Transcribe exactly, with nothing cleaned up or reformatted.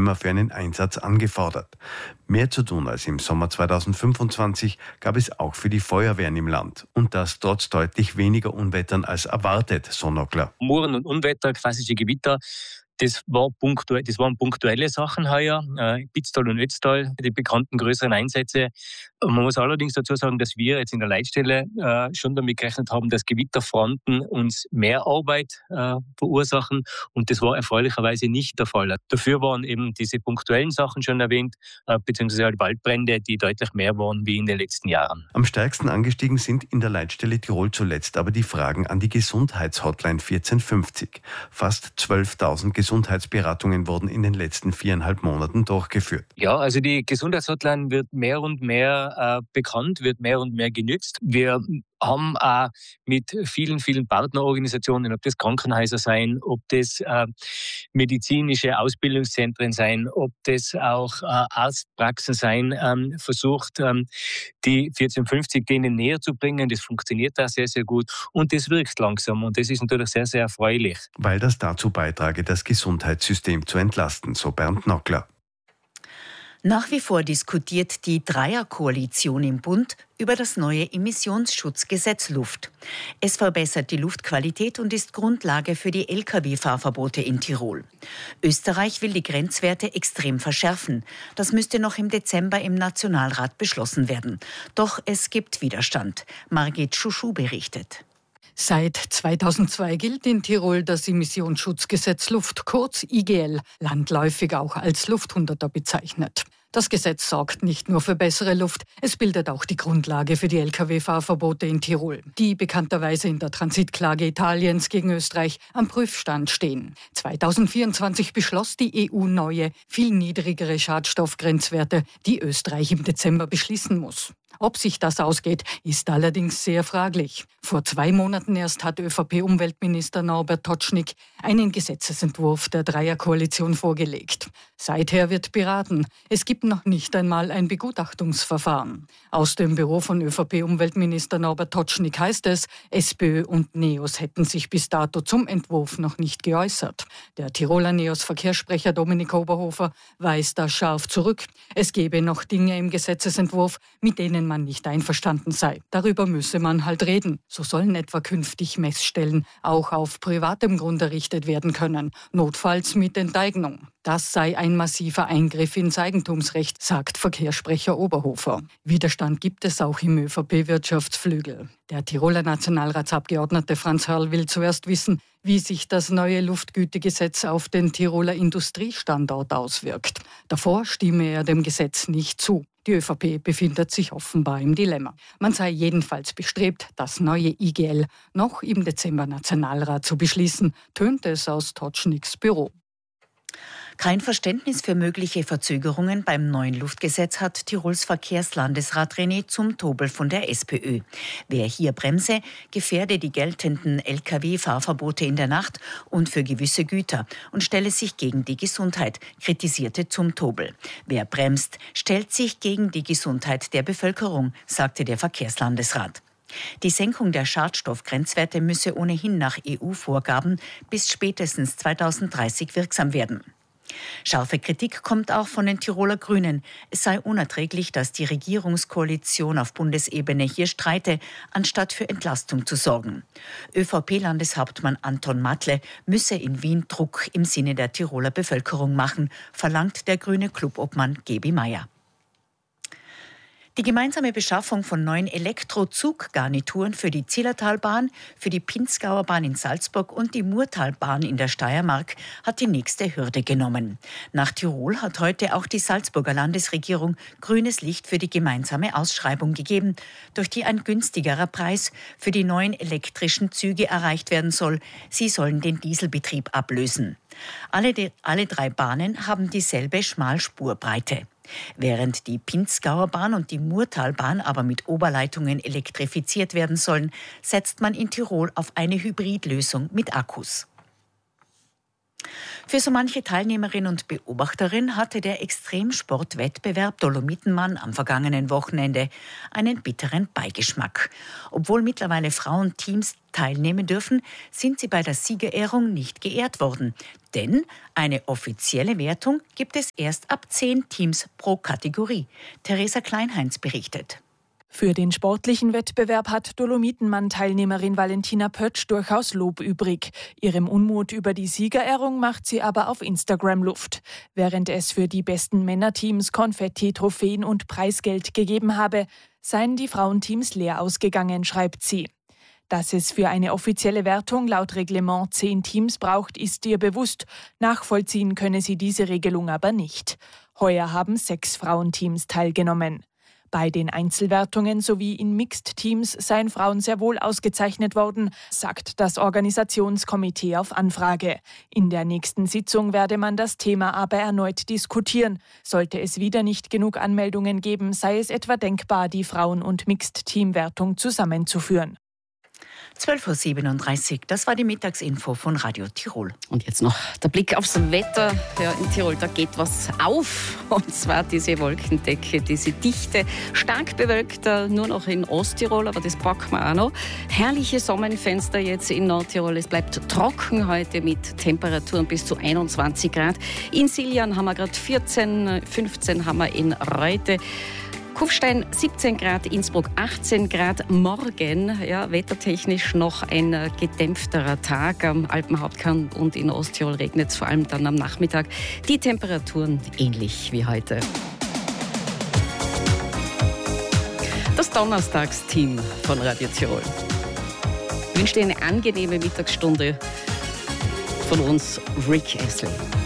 Dezember für einen Einsatz angefordert. Mehr zu tun als im Sommer zweitausendfünfundzwanzig gab es auch für die Feuerwehren im Land. Und das trotz deutlich weniger Unwettern als erwartet, so Nockler. Muren und Unwetter, klassische Gewitter, das, war punktuell, das waren punktuelle Sachen heuer. Äh, Pitztal und Ötztal, die bekannten größeren Einsätze. Man muss allerdings dazu sagen, dass wir jetzt in der Leitstelle äh, schon damit gerechnet haben, dass Gewitterfronten uns mehr Arbeit äh, verursachen. Und das war erfreulicherweise nicht der Fall. Dafür waren eben diese punktuellen Sachen schon erwähnt, äh, beziehungsweise halt Waldbrände, die deutlich mehr waren wie in den letzten Jahren. Am stärksten angestiegen sind in der Leitstelle Tirol zuletzt aber die Fragen an die Gesundheitshotline vierzehn fünfzig. Fast zwölftausend Gesundheitsberatungen wurden in den letzten viereinhalb Monaten durchgeführt. Ja, also die Gesundheitshotline wird mehr und mehr äh, bekannt, wird mehr und mehr genützt. Wir haben auch mit vielen, vielen Partnerorganisationen, ob das Krankenhäuser sein, ob das äh, medizinische Ausbildungszentren sein, ob das auch äh, Arztpraxen sein, ähm, versucht, ähm, die vierzehn fünfzig denen näher zu bringen. Das funktioniert da sehr, sehr gut und das wirkt langsam und das ist natürlich sehr, sehr erfreulich. Weil das dazu beitrage, das Gesundheitssystem zu entlasten, so Bernd Nockler. Nach wie vor diskutiert die Dreierkoalition im Bund über das neue Emissionsschutzgesetz Luft. Es verbessert die Luftqualität und ist Grundlage für die L K W-Fahrverbote in Tirol. Österreich will die Grenzwerte extrem verschärfen. Das müsste noch im Dezember im Nationalrat beschlossen werden. Doch es gibt Widerstand. Margit Schuschu berichtet. Seit zweitausendzwei gilt in Tirol das Emissionsschutzgesetz Luft, kurz I G L, landläufig auch als Lufthunderter bezeichnet. Das Gesetz sorgt nicht nur für bessere Luft, es bildet auch die Grundlage für die L K W-Fahrverbote in Tirol, die bekannterweise in der Transitklage Italiens gegen Österreich am Prüfstand stehen. zweitausendvierundzwanzig beschloss die E U neue, viel niedrigere Schadstoffgrenzwerte, die Österreich im Dezember beschließen muss. Ob sich das ausgeht, ist allerdings sehr fraglich. Vor zwei Monaten erst hat ÖVP-Umweltminister Norbert Totschnig einen Gesetzesentwurf der Dreierkoalition vorgelegt. Seither wird beraten. Es gibt noch nicht einmal ein Begutachtungsverfahren. Aus dem Büro von ÖVP-Umweltminister Norbert Totschnig heißt es, SPÖ und NEOS hätten sich bis dato zum Entwurf noch nicht geäußert. Der Tiroler NEOS-Verkehrssprecher Dominik Oberhofer weist das scharf zurück. Es gebe noch Dinge im Gesetzesentwurf, mit denen man nicht einverstanden sei. Darüber müsse man halt reden. So sollen etwa künftig Messstellen auch auf privatem Grund errichtet werden können, notfalls mit Enteignung. Das sei ein massiver Eingriff ins Eigentumsrecht, sagt Verkehrssprecher Oberhofer. Widerstand gibt es auch im ÖVP-Wirtschaftsflügel. Der Tiroler Nationalratsabgeordnete Franz Hörl will zuerst wissen, wie sich das neue Luftgütegesetz auf den Tiroler Industriestandort auswirkt. Davor stimme er dem Gesetz nicht zu. Die ÖVP befindet sich offenbar im Dilemma. Man sei jedenfalls bestrebt, das neue I G L noch im Dezember Nationalrat zu beschließen, tönte es aus Totschnigs Büro. Kein Verständnis für mögliche Verzögerungen beim neuen Luftgesetz hat Tirols Verkehrslandesrat René Zumtobel von der SPÖ. Wer hier bremse, gefährde die geltenden L K W-Fahrverbote in der Nacht und für gewisse Güter und stelle sich gegen die Gesundheit, kritisierte Zumtobel. Wer bremst, stellt sich gegen die Gesundheit der Bevölkerung, sagte der Verkehrslandesrat. Die Senkung der Schadstoffgrenzwerte müsse ohnehin nach E U-Vorgaben bis spätestens zweitausenddreißig wirksam werden. Scharfe Kritik kommt auch von den Tiroler Grünen. Es sei unerträglich, dass die Regierungskoalition auf Bundesebene hier streite, anstatt für Entlastung zu sorgen. ÖVP-Landeshauptmann Anton Matle müsse in Wien Druck im Sinne der Tiroler Bevölkerung machen, verlangt der grüne Clubobmann Gebi Meier. Die gemeinsame Beschaffung von neuen Elektrozuggarnituren für die Zillertalbahn, für die Pinzgauer Bahn in Salzburg und die Murtalbahn in der Steiermark hat die nächste Hürde genommen. Nach Tirol hat heute auch die Salzburger Landesregierung grünes Licht für die gemeinsame Ausschreibung gegeben, durch die ein günstigerer Preis für die neuen elektrischen Züge erreicht werden soll. Sie sollen den Dieselbetrieb ablösen. Alle, die, alle drei Bahnen haben dieselbe Schmalspurbreite. Während die Pinzgauer Bahn und die Murtalbahn aber mit Oberleitungen elektrifiziert werden sollen, setzt man in Tirol auf eine Hybridlösung mit Akkus. Für so manche Teilnehmerin und Beobachterin hatte der Extremsportwettbewerb Dolomitenmann am vergangenen Wochenende einen bitteren Beigeschmack. Obwohl mittlerweile Frauenteams teilnehmen dürfen, sind sie bei der Siegerehrung nicht geehrt worden. Denn eine offizielle Wertung gibt es erst ab zehn Teams pro Kategorie. Theresa Kleinheinz berichtet. Für den sportlichen Wettbewerb hat Dolomitenmann-Teilnehmerin Valentina Pötsch durchaus Lob übrig. Ihrem Unmut über die Siegerehrung macht sie aber auf Instagram Luft. Während es für die besten Männerteams Konfetti, Trophäen und Preisgeld gegeben habe, seien die Frauenteams leer ausgegangen, schreibt sie. Dass es für eine offizielle Wertung laut Reglement zehn Teams braucht, ist ihr bewusst. Nachvollziehen könne sie diese Regelung aber nicht. Heuer haben sechs Frauenteams teilgenommen. Bei den Einzelwertungen sowie in Mixed-Teams seien Frauen sehr wohl ausgezeichnet worden, sagt das Organisationskomitee auf Anfrage. In der nächsten Sitzung werde man das Thema aber erneut diskutieren. Sollte es wieder nicht genug Anmeldungen geben, sei es etwa denkbar, die Frauen- und Mixed-Team-Wertung zusammenzuführen. zwölf Uhr siebenunddreißig, das war die Mittagsinfo von Radio Tirol. Und jetzt noch der Blick aufs Wetter. Ja, in Tirol, da geht was auf. Und zwar diese Wolkendecke, diese Dichte, stark bewölkt, nur noch in Osttirol, aber das packen wir auch noch. Herrliche Sonnenfenster jetzt in Nordtirol. Es bleibt trocken heute mit Temperaturen bis zu einundzwanzig Grad. In Siljan haben wir gerade vierzehn, fünfzehn haben wir in Reute. Kufstein siebzehn Grad, Innsbruck achtzehn Grad. Morgen, ja, wettertechnisch noch ein äh, gedämpfterer Tag. Am Alpenhauptkern und in Osttirol regnet es vor allem dann am Nachmittag. Die Temperaturen ähnlich wie heute. Das Donnerstagsteam von Radio Tirol wünscht dir eine angenehme Mittagsstunde. Von uns Rick Astley.